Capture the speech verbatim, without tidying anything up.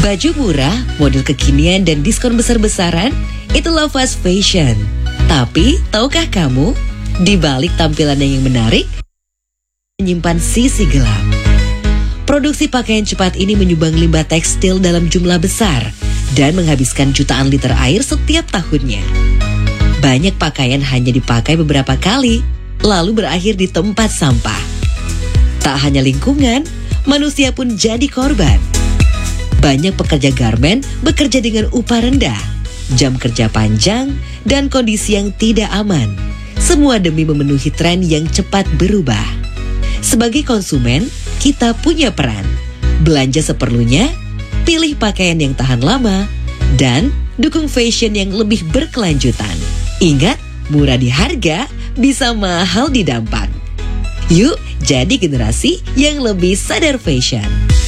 Baju murah, model kekinian dan diskon besar-besaran, itulah fast fashion. Tapi, tahukah kamu, di balik tampilan yang menarik, menyimpan sisi gelap. Produksi pakaian cepat ini menyumbang limbah tekstil dalam jumlah besar dan menghabiskan jutaan liter air setiap tahunnya. Banyak pakaian hanya dipakai beberapa kali, lalu berakhir di tempat sampah. Tak hanya lingkungan, manusia pun jadi korban. Banyak pekerja garmen bekerja dengan upah rendah, jam kerja panjang, dan kondisi yang tidak aman. Semua demi memenuhi tren yang cepat berubah. Sebagai konsumen, kita punya peran. Belanja seperlunya, pilih pakaian yang tahan lama, dan dukung fashion yang lebih berkelanjutan. Ingat, murah di harga, bisa mahal di dampak. Yuk, jadi generasi yang lebih sadar fashion.